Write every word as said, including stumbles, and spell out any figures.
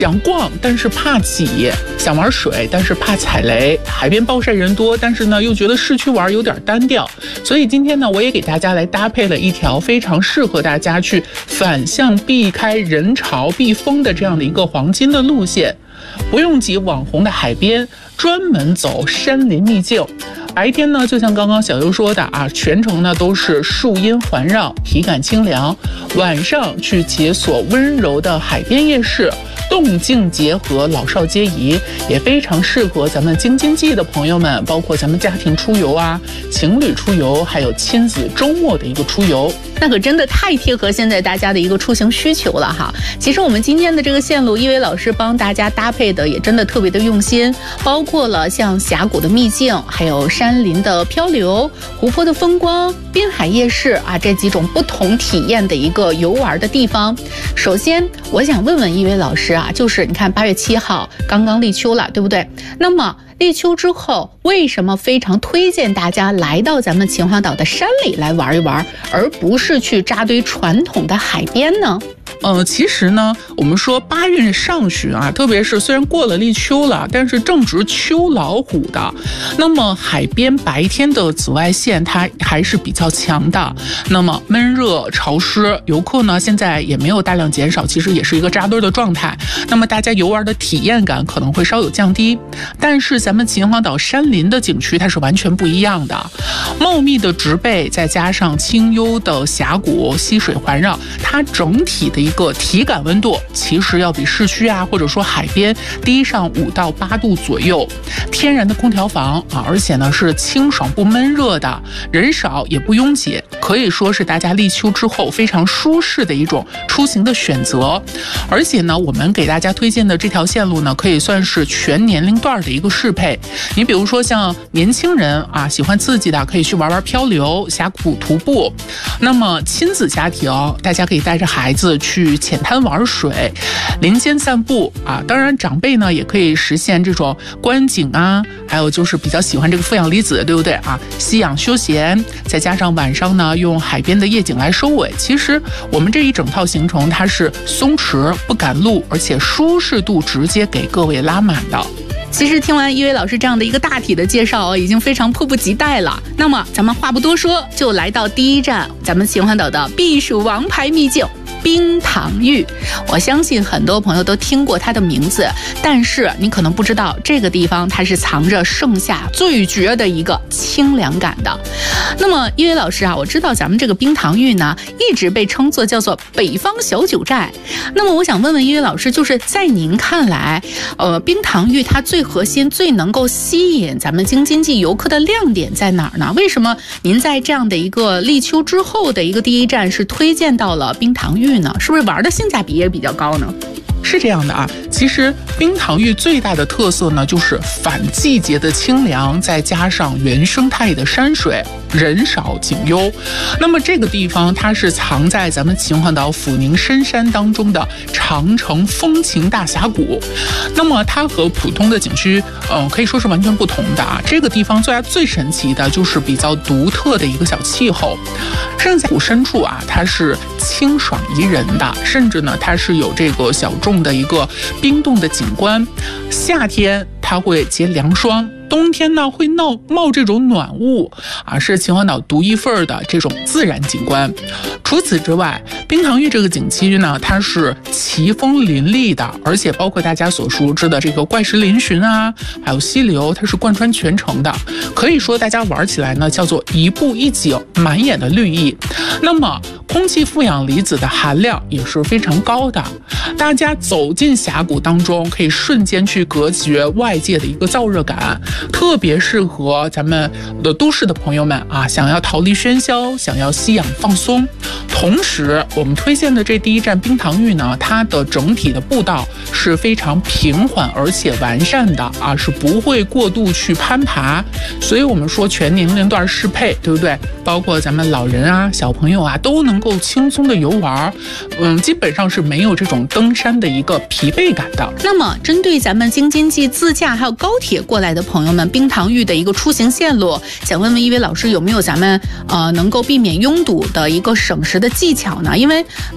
想逛，但是怕挤；想玩水，但是怕踩雷。海边暴晒人多，但是呢又觉得市区玩有点单调。所以今天呢，我也给大家来搭配了一条非常适合大家去反向避开人潮、避风的这样的一个黄金的路线。不用挤网红的海边，专门走山林秘境。白天呢，就像刚刚小优说的啊，全程呢都是树荫环绕，体感清凉。晚上去解锁温柔的海边夜市，动静结合，老少皆宜，也非常适合咱们京津冀的朋友们，包括咱们家庭出游啊、情侣出游，还有亲子周末的一个出游。 那可真的太贴合现在大家的一个出行需求了哈。其实我们今天的这个线路，一伟老师帮大家搭配的也真的特别的用心，包括了像峡谷的秘境，还有山林的漂流、湖泊的风光、滨海夜市啊，这几种不同体验的一个游玩的地方。首先，我想问问一伟老师啊，就是你看八月七号刚刚立秋了，对不对？那么立秋之后，为什么非常推荐大家来到咱们秦皇岛的山里来玩一玩，而不是去扎堆传统的海边呢？ 呃，其实呢，我们说八月上旬啊，特别是虽然过了立秋了，但是正值秋老虎的，那么海边白天的紫外线它还是比较强的，那么闷热潮湿，游客呢现在也没有大量减少，其实也是一个扎堆的状态，那么大家游玩的体验感可能会稍有降低。但是咱们秦皇岛山林的景区它是完全不一样的，茂密的植被再加上清幽的峡谷，溪水环绕，它整体的一个体感温度其实要比市区啊，或者说海边低上五到八度左右。天然的空调房啊，而且呢是清爽不闷热的，人少也不拥挤，可以说是大家立秋之后非常舒适的一种出行的选择。而且呢，我们给大家推荐的这条线路呢，可以算是全年龄段的一个适配。你比如说像年轻人啊，喜欢刺激的，可以去玩玩漂流、峡谷徒步。那么亲子家庭，大家可以带着孩子去浅滩玩水、林间散步啊。当然，长辈呢也可以实现这种观景啊，还有就是比较喜欢这个负氧离子，对不对啊？吸氧休闲，再加上晚上呢用海边的夜景来收尾。其实我们这一整套行程它是松弛不赶路，而且舒适度直接给各位拉满的。 其实听完一伟老师这样的一个大体的介绍，已经非常迫不及待了。那么咱们话不多说，就来到第一站，咱们秦皇岛的避暑王牌秘境冰糖峪。我相信很多朋友都听过它的名字，但是你可能不知道这个地方它是藏着盛夏最绝的一个清凉感的。那么一伟老师啊，我知道咱们这个冰糖峪呢一直被称作叫做北方小九寨。那么我想问问一伟老师，就是在您看来呃，冰糖峪它最核心最能够吸引咱们京津冀游客的亮点在哪儿呢？为什么您在这样的一个立秋之后的一个第一站是推荐到了冰糖峪呢？是不是玩的性价比也比较高呢？ 是这样的啊，其实冰糖峪最大的特色呢，就是反季节的清凉，再加上原生态的山水，人少景幽。那么这个地方它是藏在咱们秦皇岛抚宁深山当中的长城风情大峡谷。那么它和普通的景区，嗯、呃，可以说是完全不同的啊。这个地方最最神奇的就是比较独特的一个小气候。山峡谷深处啊，它是清爽宜人的，甚至呢，它是有这个小众的一个冰冻的景观。夏天它会结凉霜，冬天呢会闹冒这种暖雾啊，是秦皇岛独一份的这种自然景观。除此之外，冰糖峪这个景区呢，它是奇峰林立的，而且包括大家所熟知的这个怪石嶙峋啊，还有溪流，它是贯穿全程的。可以说大家玩起来呢，叫做一步一景，满眼的绿意。那么空气负氧离子的含量也是非常高的，大家走进峡谷当中，可以瞬间去隔绝外界的一个燥热感，特别适合咱们的都市的朋友们啊，想要逃离喧嚣，想要吸氧放松。同时，我们推荐的这第一站冰糖峪呢，它的整体的步道是非常平缓而且完善的啊，是不会过度去攀爬，所以我们说全年龄段适配，对不对？包括咱们老人啊、小朋友啊，都能够轻松的游玩，嗯，基本上是没有这种登山的一个疲惫感的。 那么，针对咱们京津冀自驾还有高铁过来的朋友们，冰糖峪的一个出行线路，想问问一位老师有没有咱们呃能够避免拥堵的一个省时的技巧呢？因为